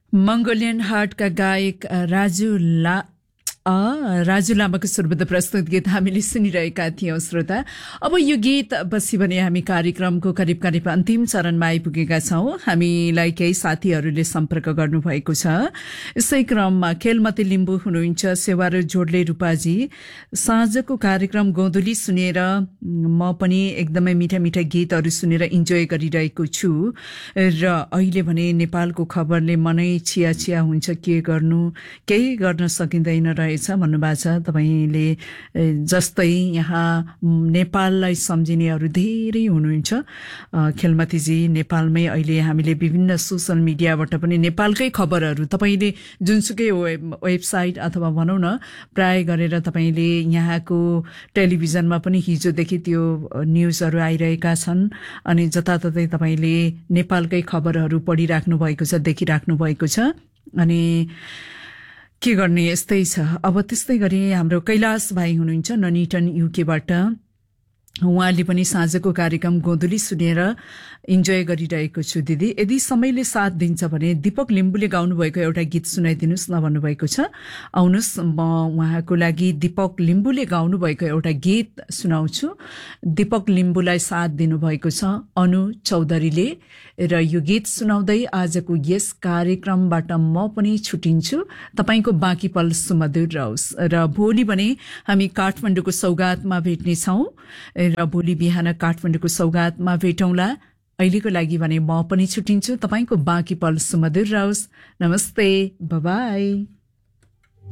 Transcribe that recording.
Mongolian हार्टका गायक राजु लामाको सुरबद्ध प्रस्तुत गीत हामीले सुनिरहेका थियौं श्रोता। अब यो गीत पछि भने हामी कार्यक्रमको करिब करिब अन्तिम चरणमा आइपुगेका छौं। हामीलाई केही साथीहरूले सम्पर्क गर्नुभएको छ। यसै क्रममा खेलमती लिम्बू हुनुहुन्छ, सेवारो जोडले रूपाजी, साँझको कार्यक्रम गोधुली सुनेर म पनि एकदमै मिठा मिठा गीतहरू सुनेर इन्जोय गरिरहेको छु र अहिले भने नेपालको खबरले मनै छिया छिया हुन्छ, के गर्नु केही गर्न सकिँदैन रहेछ भन्नुभएको छ तपाईले। जस्तै यहाँ नेपाललाई सम्झिनेहरू धेरै हुनुहुन्छ। खेलमतीजी, नेपालमै अहिले हामीले विभिन्न सोशल मिडियाबाट पनि नेपालकै खबरहरू तपाईले जुनसुकै वेबसाइट अथवा भनौँ न प्राय गरेर तपाईले यहाँको टेलिभिजनमा पनि हिजोदेखि त्यो न्युजहरू आइरहेका छन् अनि जताततै तपाईले नेपालकै खबरहरू पढिराख्नु भएको छ, देखिराख्नु भएको छ। अनि के गर्ने, यस्तै छ। अब त्यस्तै गरी हाम्रो कैलाश भाइ हुनुहुन्छ ननीटन युकेबाट, उहाँले पनि साँझको कार्यक्रम गोधुली सुनेर इन्जोय गरिरहेको छु दिदी, यदि समयले साथ दिन्छ भने दीपक लिम्बूले गाउनुभएको एउटा गीत सुनाइदिनुहोस् न भन्नुभएको छ। आउनुहोस् म उहाँको लागि दीपक लिम्बूले गाउनुभएको एउटा गीत सुनाउँछु। दीपक लिम्बूलाई साथ दिनुभएको छ अनु चौधरीले र यो गीत सुनाउँदै आजको यस कार्यक्रमबाट म पनि छुटिन्छु। तपाईको बाँकी पल सुमधुर रहोस् र भोलि भने हामी काठमाडौँको सौगातमा भेट्नेछौँ र भोलि बिहान काठमाडौँको सौगातमा भेटौँला। अहिलेको लागि भने म पनि छुटिन्छु। तपाईको बाँकी पल सुमधुर रहोस्। नमस्ते, बाय बाय।